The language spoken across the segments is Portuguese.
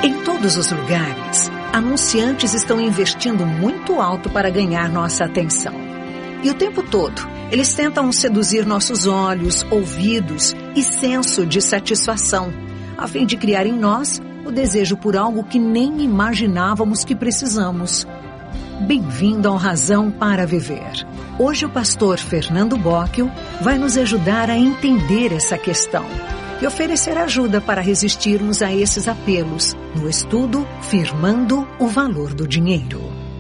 Em todos os lugares, anunciantes estão investindo muito alto para ganhar nossa atenção. E o tempo todo, eles tentam seduzir nossos olhos, ouvidos e senso de satisfação, a fim de criar em nós o desejo por algo que nem imaginávamos que precisamos. Bem-vindo ao Razão para Viver. Hoje o pastor Fernando Bocchio vai nos ajudar a entender essa questão e oferecer ajuda para resistirmos a esses apelos no estudo Firmando o Valor do Dinheiro.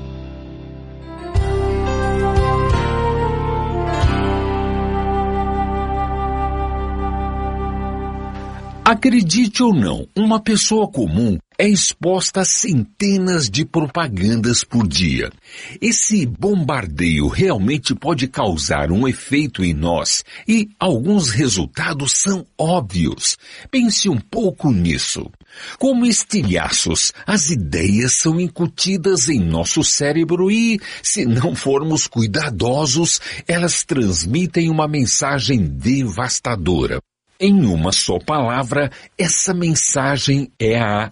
Acredite ou não, uma pessoa comum é exposta a centenas de propagandas por dia. Esse bombardeio realmente pode causar um efeito em nós e alguns resultados são óbvios. Pense um pouco nisso. Como estilhaços, as ideias são incutidas em nosso cérebro e, se não formos cuidadosos, elas transmitem uma mensagem devastadora. Em uma só palavra, essa mensagem é a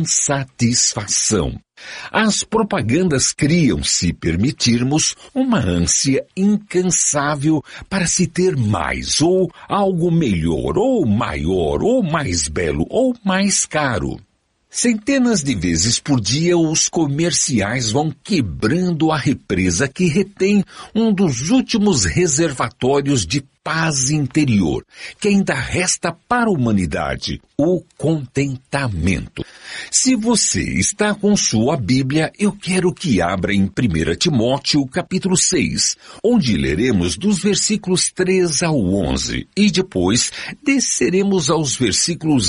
insatisfação. As propagandas criam, se permitirmos, uma ânsia incansável para se ter mais, ou algo melhor, ou maior, ou mais belo, ou mais caro. Centenas de vezes por dia, os comerciais vão quebrando a represa que retém um dos últimos reservatórios de paz interior, que ainda resta para a humanidade, o contentamento. Se você está com sua Bíblia, eu quero que abra em 1 Timóteo, capítulo 6, onde leremos dos versículos 3 ao 11, e depois desceremos aos versículos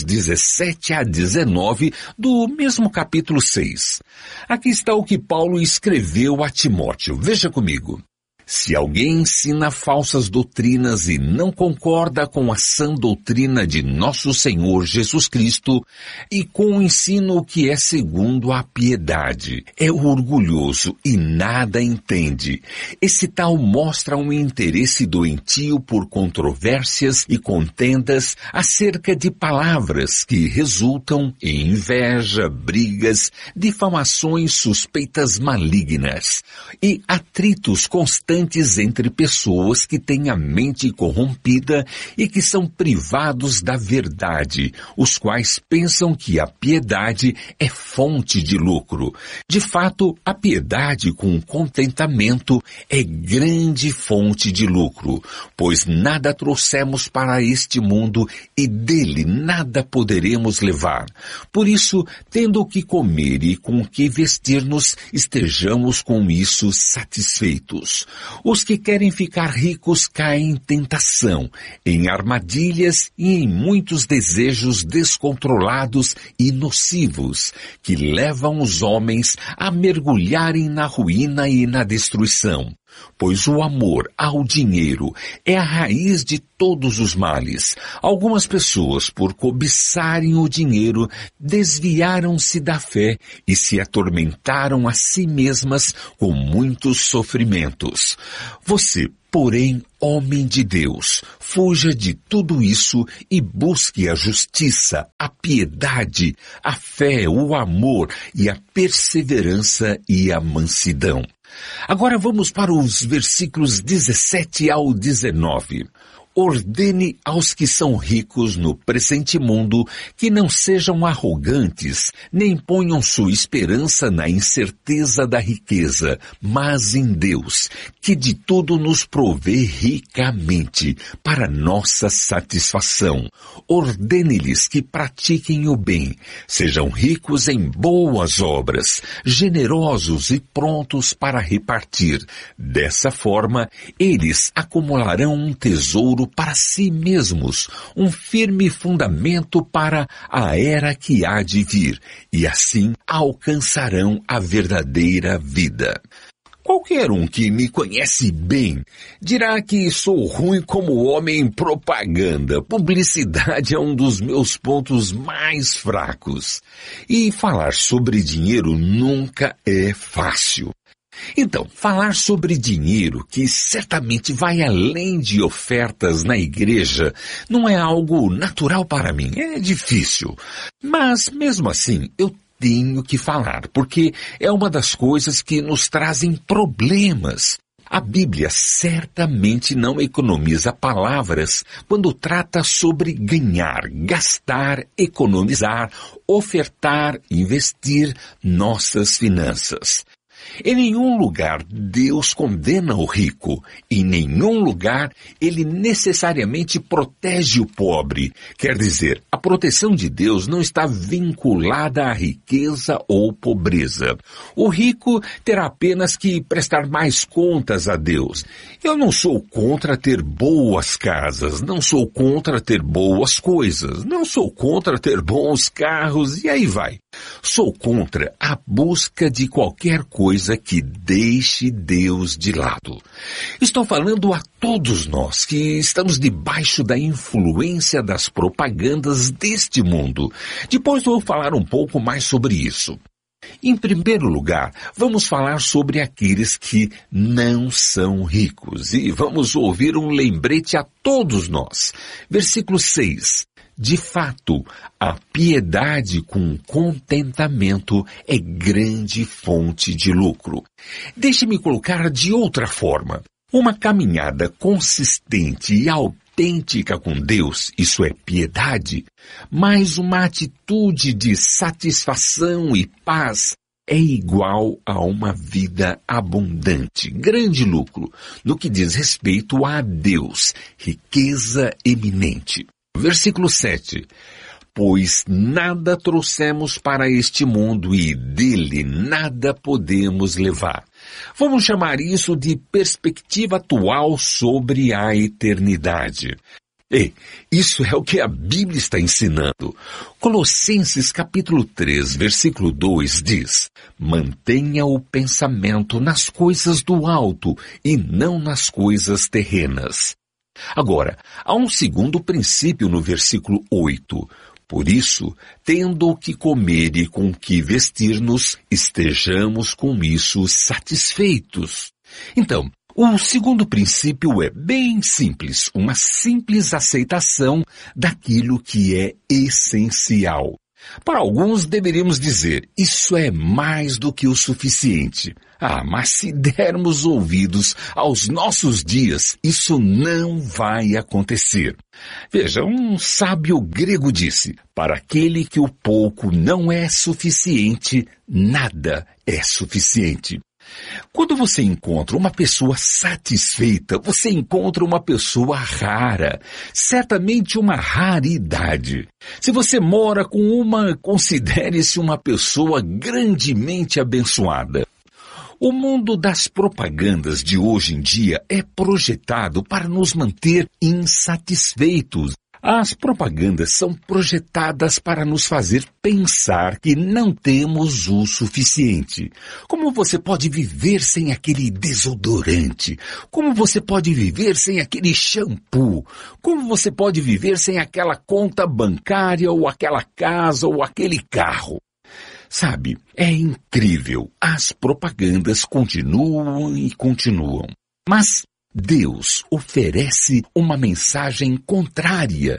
17 a 19 do mesmo capítulo 6. Aqui está o que Paulo escreveu a Timóteo. Veja comigo. Se alguém ensina falsas doutrinas e não concorda com a sã doutrina de nosso Senhor Jesus Cristo e com o ensino que é segundo a piedade, é orgulhoso e nada entende. Esse tal mostra um interesse doentio por controvérsias e contendas acerca de palavras que resultam em inveja, brigas, difamações, suspeitas malignas e atritos constantes entre pessoas que têm a mente corrompida e que são privados da verdade, os quais pensam que a piedade é fonte de lucro. De fato, a piedade com contentamento é grande fonte de lucro, pois nada trouxemos para este mundo e dele nada poderemos levar. Por isso, tendo o que comer e com o que vestir-nos, estejamos com isso satisfeitos. Os que querem ficar ricos caem em tentação, em armadilhas e em muitos desejos descontrolados e nocivos, que levam os homens a mergulharem na ruína e na destruição. Pois o amor ao dinheiro é a raiz de todos os males. Algumas pessoas, por cobiçarem o dinheiro, desviaram-se da fé e se atormentaram a si mesmas com muitos sofrimentos. Você, porém, homem de Deus, fuja de tudo isso e busque a justiça, a piedade, a fé, o amor e a perseverança e a mansidão. Agora vamos para os versículos 17 ao 19. Ordene aos que são ricos no presente mundo que não sejam arrogantes, nem ponham sua esperança na incerteza da riqueza, mas em Deus, que de tudo nos provê ricamente, para nossa satisfação. Ordene-lhes que pratiquem o bem, sejam ricos em boas obras, generosos e prontos para repartir. Dessa forma, eles acumularão um tesouro para si mesmos, um firme fundamento para a era que há de vir, e assim alcançarão a verdadeira vida. Qualquer um que me conhece bem dirá que sou ruim como homem em propaganda. Publicidade é um dos meus pontos mais fracos. E falar sobre dinheiro nunca é fácil. Então, falar sobre dinheiro, que certamente vai além de ofertas na igreja, não é algo natural para mim, é difícil. Mas, mesmo assim, eu tenho que falar, porque é uma das coisas que nos trazem problemas. A Bíblia certamente não economiza palavras quando trata sobre ganhar, gastar, economizar, ofertar, investir nossas finanças. Em nenhum lugar Deus condena o rico. Em nenhum lugar Ele necessariamente protege o pobre. Quer dizer, a proteção de Deus não está vinculada à riqueza ou pobreza. O rico terá apenas que prestar mais contas a Deus. Eu não sou contra ter boas casas, não sou contra ter boas coisas, não sou contra ter bons carros e aí vai. Sou contra a busca de qualquer coisa que deixe Deus de lado. Estou falando a todos nós que estamos debaixo da influência das propagandas deste mundo. Depois vou falar um pouco mais sobre isso. Em primeiro lugar, vamos falar sobre aqueles que não são ricos. E vamos ouvir um lembrete a todos nós. Versículo 6. De fato, a piedade com contentamento é grande fonte de lucro. Deixe-me colocar de outra forma. Uma caminhada consistente e autêntica com Deus, isso é piedade, mas uma atitude de satisfação e paz é igual a uma vida abundante, grande lucro, no que diz respeito a Deus, riqueza eminente. Versículo 7. Pois nada trouxemos para este mundo e dele nada podemos levar. Vamos chamar isso de perspectiva atual sobre a eternidade. Isso é o que a Bíblia está ensinando. Colossenses capítulo 3, versículo 2 diz: mantenha o pensamento nas coisas do alto e não nas coisas terrenas. Agora, há um segundo princípio no versículo 8. Por isso, tendo o que comer e com o que vestir-nos, estejamos com isso satisfeitos. Então, o segundo princípio é bem simples, uma simples aceitação daquilo que é essencial. Para alguns deveríamos dizer, isso é mais do que o suficiente. Mas se dermos ouvidos aos nossos dias, isso não vai acontecer. Veja, um sábio grego disse, para aquele que o pouco não é suficiente, nada é suficiente. Quando você encontra uma pessoa satisfeita, você encontra uma pessoa rara, certamente uma raridade. Se você mora com uma, considere-se uma pessoa grandemente abençoada. O mundo das propagandas de hoje em dia é projetado para nos manter insatisfeitos. As propagandas são projetadas para nos fazer pensar que não temos o suficiente. Como você pode viver sem aquele desodorante? Como você pode viver sem aquele shampoo? Como você pode viver sem aquela conta bancária ou aquela casa ou aquele carro? Sabe, é incrível. As propagandas continuam e continuam. Mas Deus oferece uma mensagem contrária.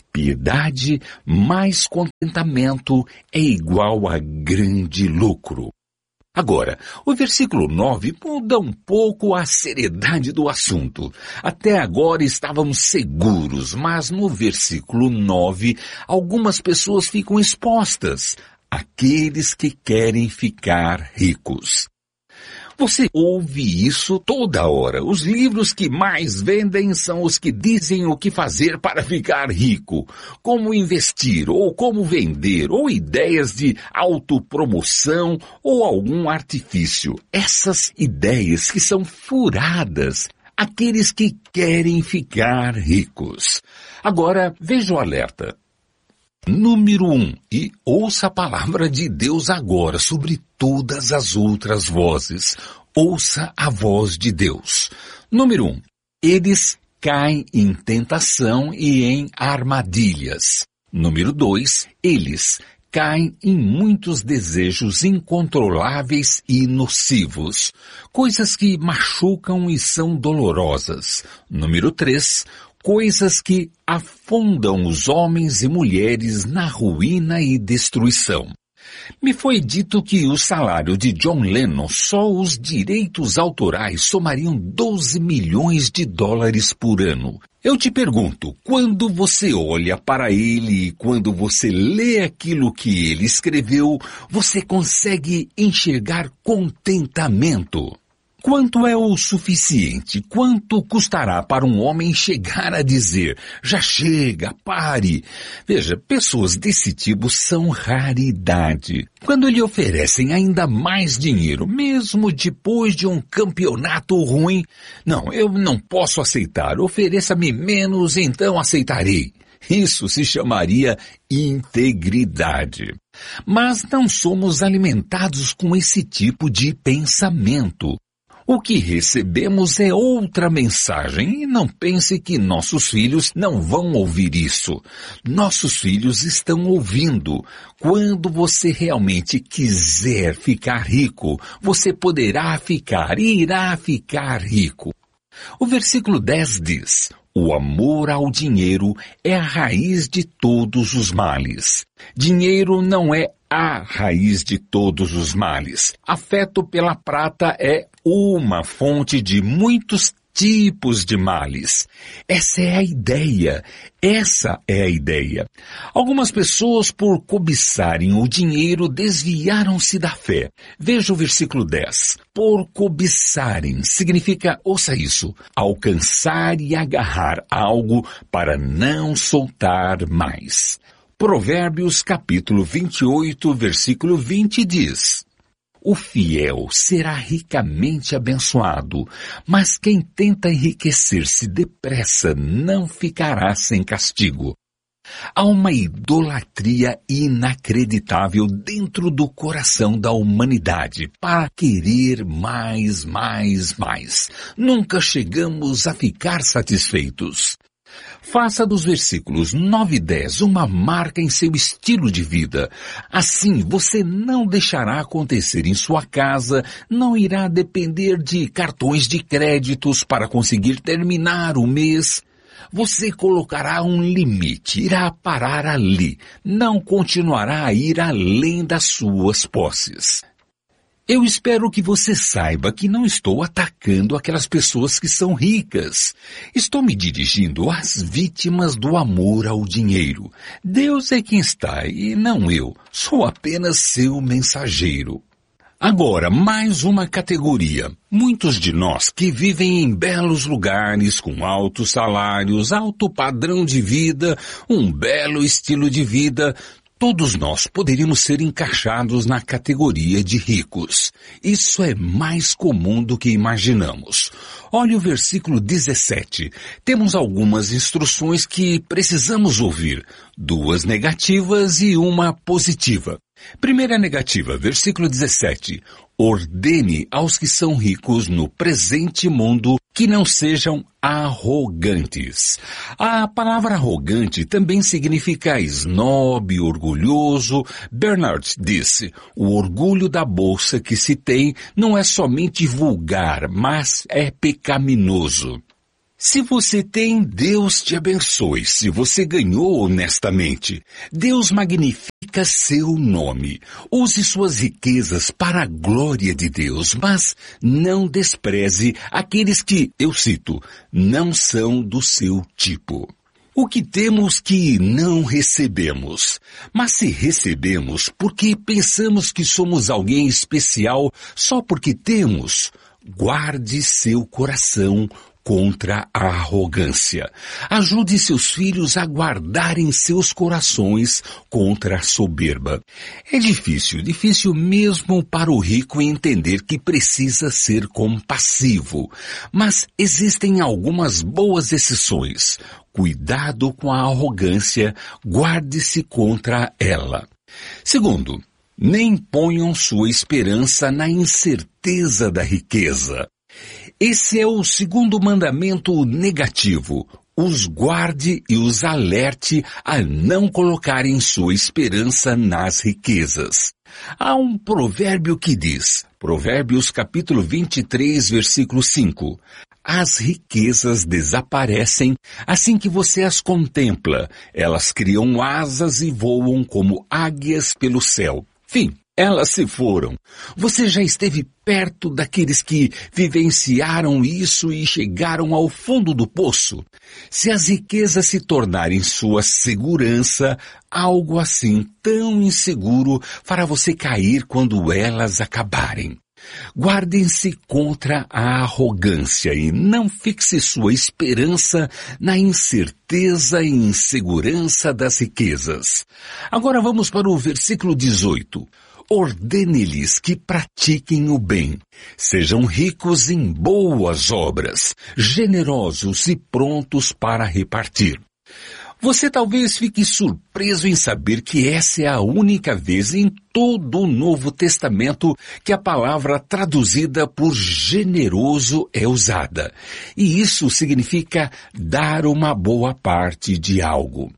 Piedade mais contentamento é igual a grande lucro. Agora, o versículo 9 muda um pouco a seriedade do assunto. Até agora estávamos seguros, mas no versículo 9, algumas pessoas ficam expostas. Aqueles que querem ficar ricos. Você ouve isso toda hora. Os livros que mais vendem são os que dizem o que fazer para ficar rico, como investir, ou como vender, ou ideias de autopromoção, ou algum artifício. Essas ideias que são furadas. Aqueles que querem ficar ricos. Agora, veja o alerta. Número 1. E ouça a palavra de Deus agora sobre todas as outras vozes. Ouça a voz de Deus. Número 1. Eles caem em tentação e em armadilhas. Número 2. Eles caem em muitos desejos incontroláveis e nocivos. Coisas que machucam e são dolorosas. Número 3. Coisas que afundam os homens e mulheres na ruína e destruição. Me foi dito que o salário de John Lennon, só os direitos autorais, somariam 12 milhões de dólares por ano. Eu te pergunto, quando você olha para ele e quando você lê aquilo que ele escreveu, você consegue enxergar contentamento? Quanto é o suficiente? Quanto custará para um homem chegar a dizer, já chega, pare? Veja, pessoas desse tipo são raridade. Quando lhe oferecem ainda mais dinheiro, mesmo depois de um campeonato ruim, não, eu não posso aceitar, ofereça-me menos, então aceitarei. Isso se chamaria integridade. Mas não somos alimentados com esse tipo de pensamento. O que recebemos é outra mensagem e não pense que nossos filhos não vão ouvir isso. Nossos filhos estão ouvindo. Quando você realmente quiser ficar rico, você poderá ficar e irá ficar rico. O versículo 10 diz, o amor ao dinheiro é a raiz de todos os males. Dinheiro não é a raiz de todos os males. Afeto pela prata é uma fonte de muitos tipos de males. Essa é a ideia. Algumas pessoas, por cobiçarem o dinheiro, desviaram-se da fé. Veja o versículo 10. Por cobiçarem significa, ouça isso, alcançar e agarrar algo para não soltar mais. Provérbios capítulo 28, versículo 20 diz, o fiel será ricamente abençoado, mas quem tenta enriquecer-se depressa não ficará sem castigo. Há uma idolatria inacreditável dentro do coração da humanidade para querer mais. Nunca chegamos a ficar satisfeitos. Faça dos versículos 9 e 10 uma marca em seu estilo de vida. Assim, você não deixará acontecer em sua casa, não irá depender de cartões de créditos para conseguir terminar o mês. Você colocará um limite, irá parar ali, não continuará a ir além das suas posses. Eu espero que você saiba que não estou atacando aquelas pessoas que são ricas. Estou me dirigindo às vítimas do amor ao dinheiro. Deus é quem está e não eu. Sou apenas seu mensageiro. Agora, mais uma categoria. Muitos de nós que vivem em belos lugares, com altos salários, alto padrão de vida, um belo estilo de vida, todos nós poderíamos ser encaixados na categoria de ricos. Isso é mais comum do que imaginamos. Olha o versículo 17. Temos algumas instruções que precisamos ouvir. 2 negativas e uma positiva. Primeira negativa, versículo 17. Ordene aos que são ricos no presente mundo que não sejam arrogantes. A palavra arrogante também significa snob, orgulhoso. Bernard disse, o orgulho da bolsa que se tem não é somente vulgar, mas é pecaminoso. Se você tem, Deus te abençoe. Se você ganhou honestamente, Deus magnifica seu nome. Use suas riquezas para a glória de Deus, mas não despreze aqueles que, eu cito, não são do seu tipo. O que temos que não recebemos, mas se recebemos porque pensamos que somos alguém especial só porque temos, guarde seu coração contra a arrogância. Ajude seus filhos a guardarem seus corações contra a soberba. É difícil mesmo para o rico entender que precisa ser compassivo. Mas existem algumas boas exceções. Cuidado com a arrogância, guarde-se contra ela. Segundo, nem ponham sua esperança na incerteza da riqueza. Esse é o segundo mandamento negativo. Os guarde e os alerte a não colocarem sua esperança nas riquezas. Há um provérbio que diz, Provérbios capítulo 23, versículo 5, as riquezas desaparecem assim que você as contempla. Elas criam asas e voam como águias pelo céu. Fim, elas se foram. Você já esteve perto daqueles que vivenciaram isso e chegaram ao fundo do poço? Se as riquezas se tornarem sua segurança, algo assim tão inseguro fará você cair quando elas acabarem. Guardem-se contra a arrogância e não fixe sua esperança na incerteza e insegurança das riquezas. Agora vamos para o versículo 18. Ordene-lhes que pratiquem o bem, sejam ricos em boas obras, generosos e prontos para repartir. Você talvez fique surpreso em saber que essa é a única vez em todo o Novo Testamento que a palavra traduzida por generoso é usada. E isso significa dar uma boa parte de algo.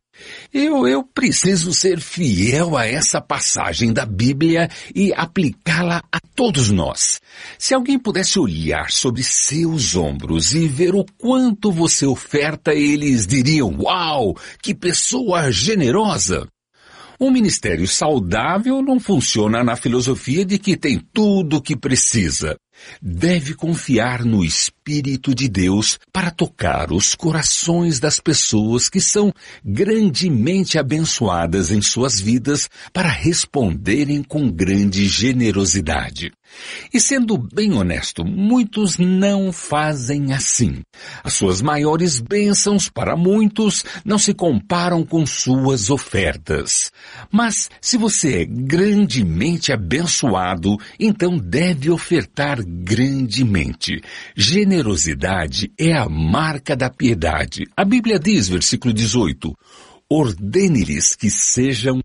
Eu preciso ser fiel a essa passagem da Bíblia e aplicá-la a todos nós. Se alguém pudesse olhar sobre seus ombros e ver o quanto você oferta, eles diriam: "Uau, que pessoa generosa!" Um ministério saudável não funciona na filosofia de que tem tudo o que precisa. Deve confiar no Espírito de Deus para tocar os corações das pessoas que são grandemente abençoadas em suas vidas para responderem com grande generosidade. E sendo bem honesto, muitos não fazem assim. As suas maiores bênçãos para muitos não se comparam com suas ofertas. Mas se você é grandemente abençoado, então deve ofertar grandemente. Generosidade é a marca da piedade. A Bíblia diz, versículo 18, ordene-lhes que sejam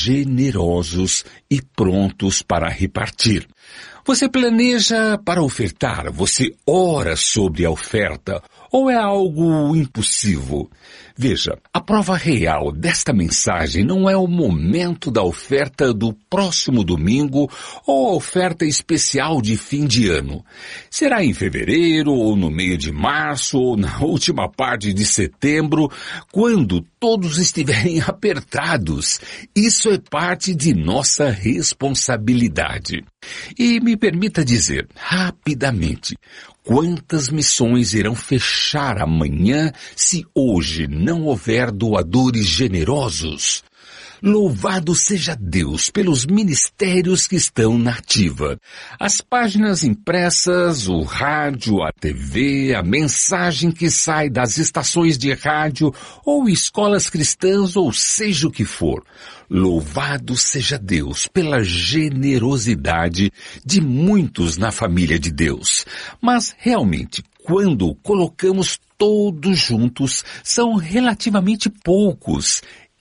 generosos e prontos para repartir. Você planeja para ofertar? Você ora sobre a oferta? Ou é algo impossível? Veja, a prova real desta mensagem não é o momento da oferta do próximo domingo ou a oferta especial de fim de ano. Será em fevereiro ou no meio de março ou na última parte de setembro, quando todos estiverem apertados. Isso é parte de nossa responsabilidade. E me permita dizer, rapidamente, quantas missões irão fechar amanhã se hoje não houver doadores generosos? Louvado seja Deus pelos ministérios que estão na ativa. As páginas impressas, o rádio, a TV, a mensagem que sai das estações de rádio ou escolas cristãs ou seja o que for. Louvado seja Deus pela generosidade de muitos na família de Deus. Mas realmente, quando colocamos todos juntos, são relativamente poucos.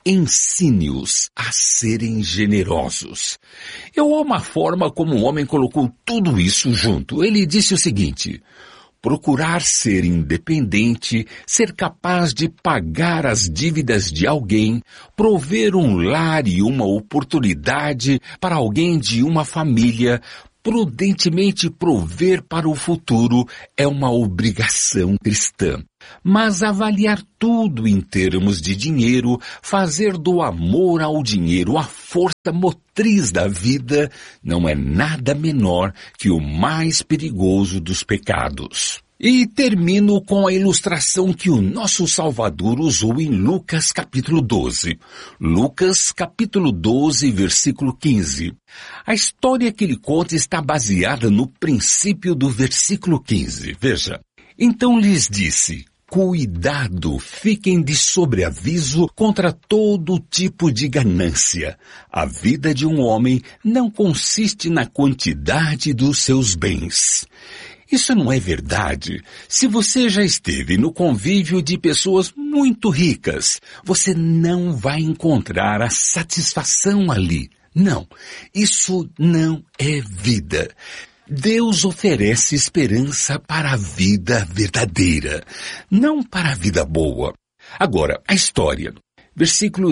Ensine-os a serem generosos. Eu amo a forma como o homem colocou tudo isso junto. Ele disse o seguinte: procurar ser independente, ser capaz de pagar as dívidas de alguém, prover um lar e uma oportunidade para alguém de uma família, prudentemente prover para o futuro é uma obrigação cristã. Mas avaliar tudo em termos de dinheiro, fazer do amor ao dinheiro a força motriz da vida, não é nada menor que o mais perigoso dos pecados. E termino com a ilustração que o nosso Salvador usou em Lucas capítulo 12. Lucas capítulo 12, versículo 15. A história que ele conta está baseada no princípio do versículo 15. Veja. Então lhes disse: cuidado, fiquem de sobreaviso contra todo tipo de ganância. A vida de um homem não consiste na quantidade dos seus bens. Isso não é verdade. Se você já esteve no convívio de pessoas muito ricas, você não vai encontrar a satisfação ali. Não, isso não é vida. Deus oferece esperança para a vida verdadeira, não para a vida boa. Agora, a história. Versículo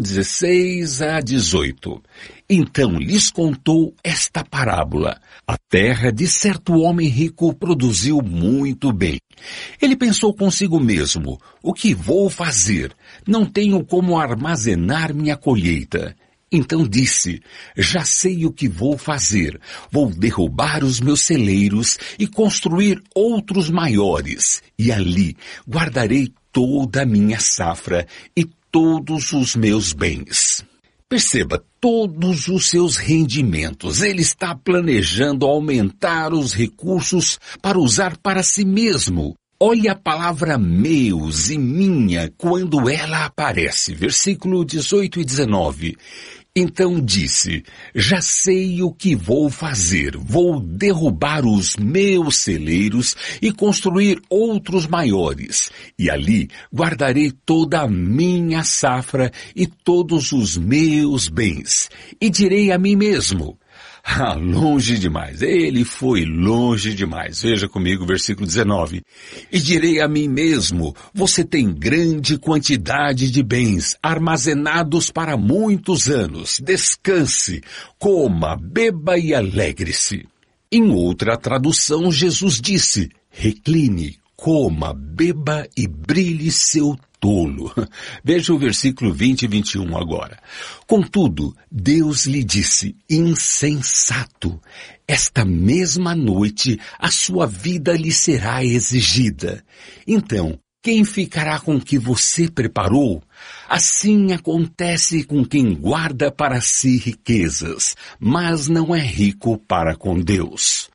16 a 18. Então lhes contou esta parábola. A terra de certo homem rico produziu muito bem. Ele pensou consigo mesmo: o que vou fazer? Não tenho como armazenar minha colheita. Então disse, já sei o que vou fazer. Vou derrubar os meus celeiros e construir outros maiores. E ali guardarei toda a minha safra e todos os meus bens. Perceba todos os seus rendimentos. Ele está planejando aumentar os recursos para usar para si mesmo. Olhe a palavra meus e minha quando ela aparece. Versículo 18 e 19. Então disse, já sei o que vou fazer. Vou derrubar os meus celeiros e construir outros maiores. E ali guardarei toda a minha safra e todos os meus bens. E direi a mim mesmo, longe demais. Ele foi longe demais. Veja comigo o versículo 19. E direi a mim mesmo, você tem grande quantidade de bens armazenados para muitos anos. Descanse, coma, beba e alegre-se. Em outra tradução, Jesus disse, recline, coma, beba e brilhe seu tolo. Veja o versículo 20 e 21 agora. Contudo, Deus lhe disse, insensato, esta mesma noite a sua vida lhe será exigida. Então, quem ficará com o que você preparou? Assim acontece com quem guarda para si riquezas, mas não é rico para com Deus.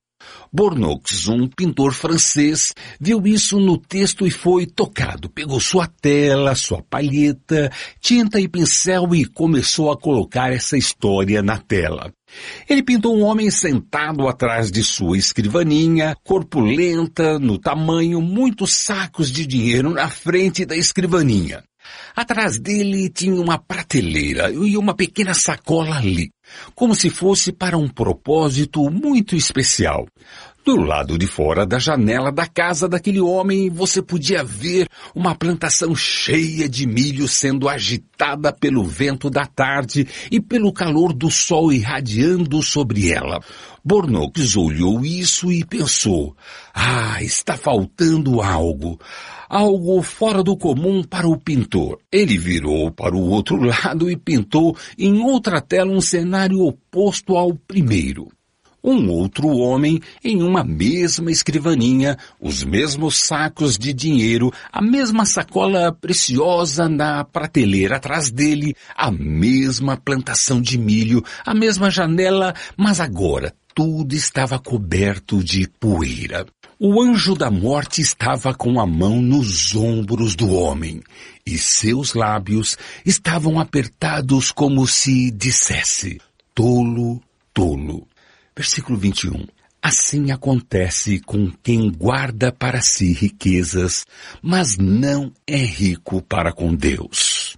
Bornox, um pintor francês, viu isso no texto e foi tocado. Pegou sua tela, sua palheta, tinta e pincel e começou a colocar essa história na tela. Ele pintou um homem sentado atrás de sua escrivaninha, corpulenta, no tamanho, muitos sacos de dinheiro na frente da escrivaninha. Atrás dele tinha uma prateleira e uma pequena sacola ali, como se fosse para um propósito muito especial. Do lado de fora da janela da casa daquele homem, você podia ver uma plantação cheia de milho sendo agitada pelo vento da tarde e pelo calor do sol irradiando sobre ela. Bornox olhou isso e pensou, está faltando algo. Algo fora do comum para o pintor. Ele virou para o outro lado e pintou em outra tela um cenário oposto ao primeiro. Um outro homem em uma mesma escrivaninha, os mesmos sacos de dinheiro, a mesma sacola preciosa na prateleira atrás dele, a mesma plantação de milho, a mesma janela, mas agora tudo estava coberto de poeira. O anjo da morte estava com a mão nos ombros do homem, e seus lábios estavam apertados como se dissesse, tolo, tolo. Versículo 21. Assim acontece com quem guarda para si riquezas, mas não é rico para com Deus.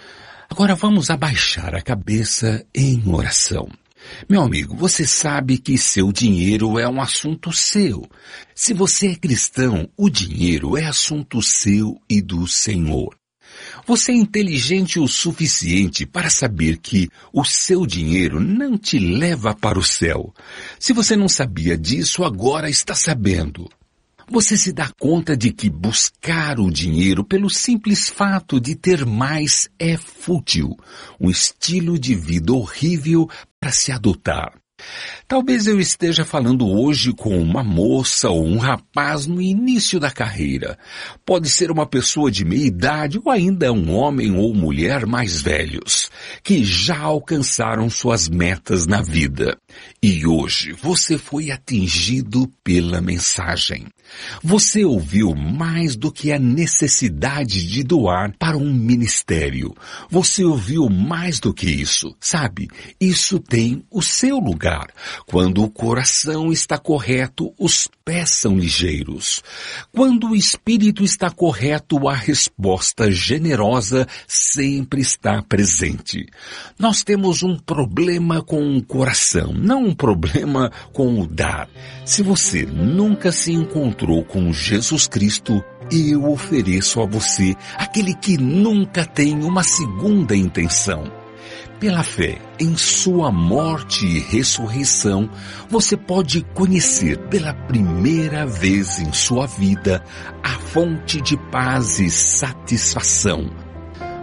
Agora vamos abaixar a cabeça em oração. Meu amigo, você sabe que seu dinheiro é um assunto seu. Se você é cristão, o dinheiro é assunto seu e do Senhor. Você é inteligente o suficiente para saber que o seu dinheiro não te leva para o céu. Se você não sabia disso, agora está sabendo. Você se dá conta de que buscar o dinheiro pelo simples fato de ter mais é fútil, um estilo de vida horrível para se adotar. Talvez eu esteja falando hoje com uma moça ou um rapaz no início da carreira. Pode ser uma pessoa de meia idade ou ainda um homem ou mulher mais velhos, que já alcançaram suas metas na vida. E hoje você foi atingido pela mensagem. Você ouviu mais do que a necessidade de doar para um ministério. Você ouviu mais do que isso, sabe? Isso tem o seu lugar. Quando o coração está correto, os pés são ligeiros. Quando o espírito está correto, a resposta generosa sempre está presente. Nós temos um problema com o coração, não um problema com o dar. Se você nunca se encontrou com Jesus Cristo, eu ofereço a você aquele que nunca tem uma segunda intenção. Pela fé em sua morte e ressurreição, você pode conhecer pela primeira vez em sua vida a fonte de paz e satisfação.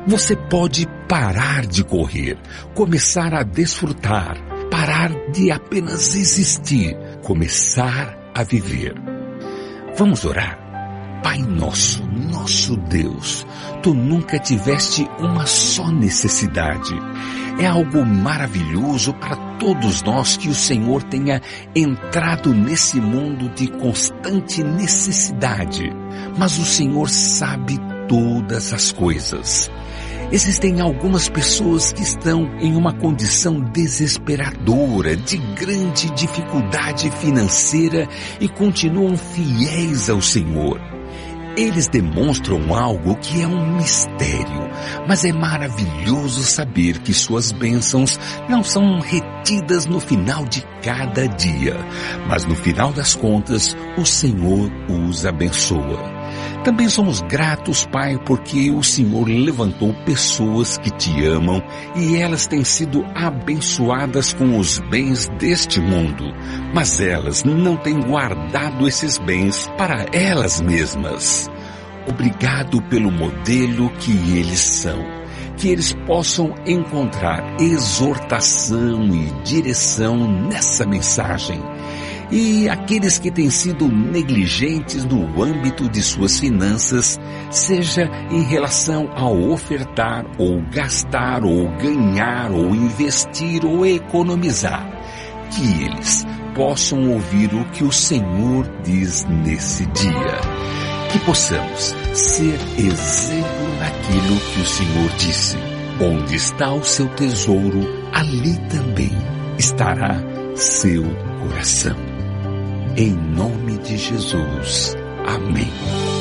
Você pode parar de correr, começar a desfrutar, parar de apenas existir, começar a viver. Vamos orar. Pai nosso, nosso Deus, Tu nunca tiveste uma só necessidade. É algo maravilhoso para todos nós que o Senhor tenha entrado nesse mundo de constante necessidade. Mas o Senhor sabe todas as coisas. Existem algumas pessoas que estão em uma condição desesperadora, de grande dificuldade financeira e continuam fiéis ao Senhor. Eles demonstram algo que é um mistério, mas é maravilhoso saber que suas bênçãos não são retidas no final de cada dia, mas no final das contas, o Senhor os abençoa. Também somos gratos, Pai, porque o Senhor levantou pessoas que Te amam e elas têm sido abençoadas com os bens deste mundo, mas elas não têm guardado esses bens para elas mesmas. Obrigado pelo modelo que eles são, que eles possam encontrar exortação e direção nessa mensagem. E aqueles que têm sido negligentes no âmbito de suas finanças, seja em relação ao ofertar, ou gastar, ou ganhar, ou investir, ou economizar, que eles possam ouvir o que o Senhor diz nesse dia. Que possamos ser exemplo daquilo que o Senhor disse. Onde está o seu tesouro, ali também estará seu coração. Em nome de Jesus. Amém.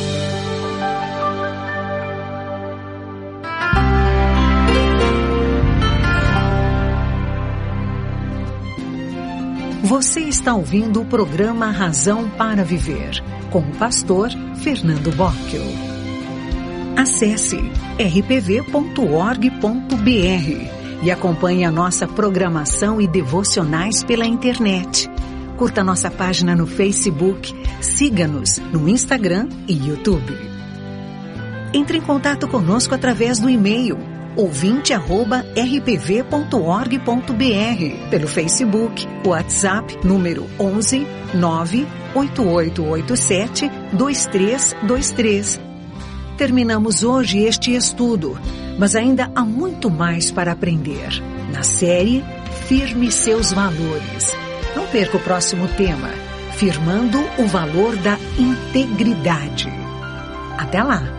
Você está ouvindo o programa Razão para Viver, com o pastor Fernando Bocchio. Acesse rpv.org.br e acompanhe a nossa programação e devocionais pela internet. Curta nossa página no Facebook, siga-nos no Instagram e YouTube. Entre em contato conosco através do e-mail ouvinte@rpv.org.br, pelo Facebook, WhatsApp, número 11 98887 2323. Terminamos hoje este estudo, mas ainda há muito mais para aprender. Na série Firme Seus Valores. Não perca o próximo tema, firmando o valor da integridade. Até lá!